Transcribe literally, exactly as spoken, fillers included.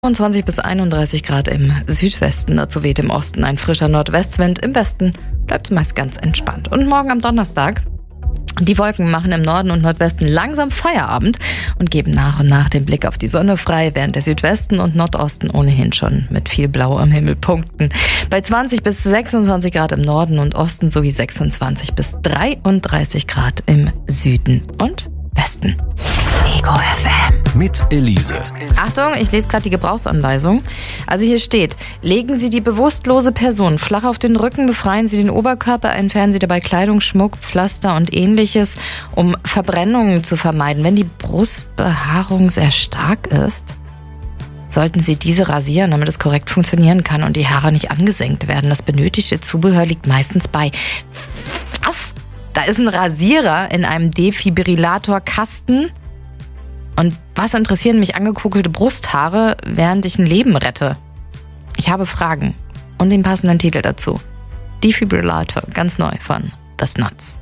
zweiundzwanzig bis einunddreißig Grad im Südwesten, dazu weht im Osten ein frischer Nordwestwind. Im Westen bleibt es meist ganz entspannt. Und morgen am Donnerstag, die Wolken machen im Norden und Nordwesten langsam Feierabend und geben nach und nach den Blick auf die Sonne frei, während der Südwesten und Nordosten ohnehin schon mit viel Blau am Himmel punkten. Bei zwanzig bis sechsundzwanzig Grad im Norden und Osten sowie sechsundzwanzig bis dreiunddreißig Grad im Süden und Westen. Ego F M. Mit Elise. Achtung, ich lese gerade die Gebrauchsanweisung. Also hier steht: Legen Sie die bewusstlose Person flach auf den Rücken, befreien Sie den Oberkörper, entfernen Sie dabei Kleidung, Schmuck, Pflaster und ähnliches, um Verbrennungen zu vermeiden. Wenn die Brustbehaarung sehr stark ist, sollten Sie diese rasieren, damit es korrekt funktionieren kann und die Haare nicht angesenkt werden. Das benötigte Zubehör liegt meistens bei... Was? Da ist ein Rasierer in einem Defibrillatorkasten. Und was interessieren mich angekugelte Brusthaare, während ich ein Leben rette? Ich habe Fragen und den passenden Titel dazu. Defibrillator, ganz neu von The Snuts.